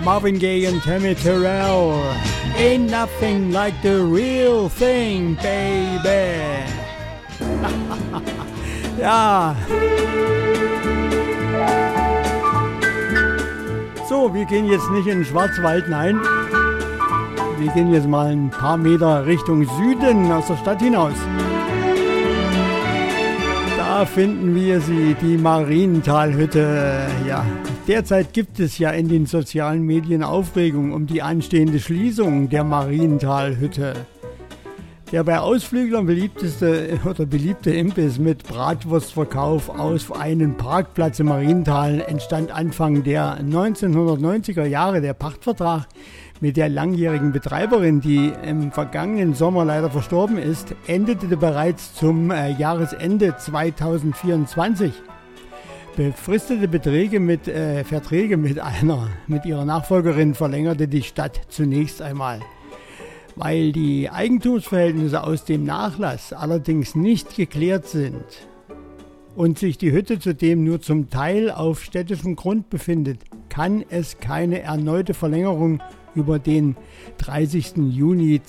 Marvin Gaye und Tammy Terrell. Ain't nothing like the real thing, baby. Ja. So, wir gehen jetzt nicht in den Schwarzwald, nein. Wir gehen jetzt mal ein paar Meter Richtung Süden aus der Stadt hinaus. Da finden wir sie, die Marientalhütte. Ja, derzeit gibt es ja in den sozialen Medien Aufregung um die anstehende Schließung der Marientalhütte. Der bei Ausflüglern beliebte Imbiss mit Bratwurstverkauf aus einem Parkplatz im Mariental entstand Anfang der 1990er Jahre. Der Pachtvertrag mit der langjährigen Betreiberin, die im vergangenen Sommer leider verstorben ist, endete bereits zum Jahresende 2024. Befristete Verträge mit ihrer Nachfolgerin verlängerte die Stadt zunächst einmal. Weil die Eigentumsverhältnisse aus dem Nachlass allerdings nicht geklärt sind und sich die Hütte zudem nur zum Teil auf städtischem Grund befindet, kann es keine erneute Verlängerung über den 30. Juni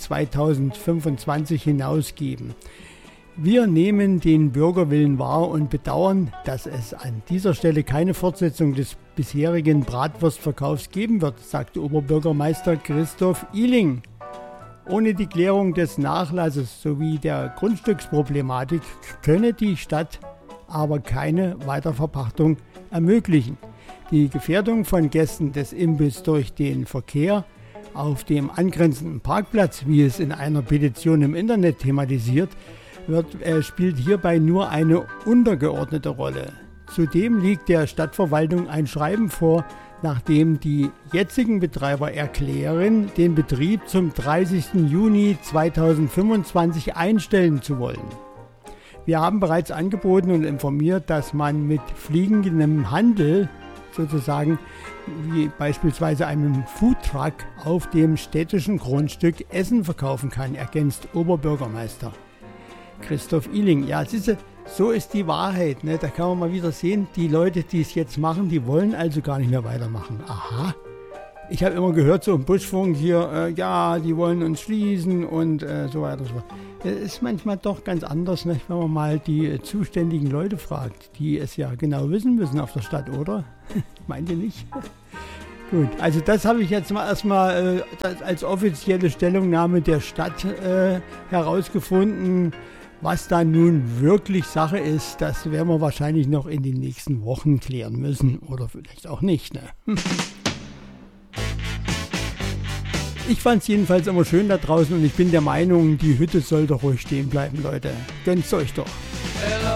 2025 hinaus geben. Wir nehmen den Bürgerwillen wahr und bedauern, dass es an dieser Stelle keine Fortsetzung des bisherigen Bratwurstverkaufs geben wird, sagte Oberbürgermeister Christoph Ihling. Ohne die Klärung des Nachlasses sowie der Grundstücksproblematik könne die Stadt aber keine Weiterverpachtung ermöglichen. Die Gefährdung von Gästen des Imbiss durch den Verkehr auf dem angrenzenden Parkplatz, wie es in einer Petition im Internet thematisiert wird, spielt hierbei nur eine untergeordnete Rolle. Zudem liegt der Stadtverwaltung ein Schreiben vor, nachdem die jetzigen Betreiber erklären, den Betrieb zum 30. Juni 2025 einstellen zu wollen. Wir haben bereits angeboten und informiert, dass man mit fliegendem Handel, sozusagen wie beispielsweise einem Foodtruck, auf dem städtischen Grundstück Essen verkaufen kann, ergänzt Oberbürgermeister Christoph Ihling. Ja, siehste, so ist die Wahrheit, ne? Da kann man mal wieder sehen, die Leute, die es jetzt machen, die wollen also gar nicht mehr weitermachen. Aha. Ich habe immer gehört, so im Buschfunk hier, ja, die wollen uns schließen und so weiter. So. Das ist manchmal doch ganz anders, ne? Wenn man mal die zuständigen Leute fragt, die es ja genau wissen müssen auf der Stadt, oder? Meint ihr nicht? Gut, also das habe ich jetzt mal erstmal als offizielle Stellungnahme der Stadt herausgefunden. Was da nun wirklich Sache ist, das werden wir wahrscheinlich noch in den nächsten Wochen klären müssen. Oder vielleicht auch nicht, ne? Ich fand es jedenfalls immer schön da draußen und ich bin der Meinung, die Hütte soll doch ruhig stehen bleiben, Leute. Gönnt's euch doch.